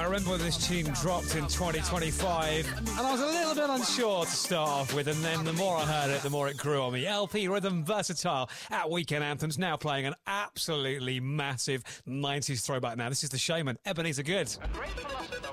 I remember when this tune dropped in 2025, and I was a little bit unsure to start off with, and then the more I heard it, the more it grew on me. LP Rhythm Versatile at Weekend Anthems, now playing an absolutely massive 90s throwback now. This is The Shaman, Ebenezer Goode. A great philosopher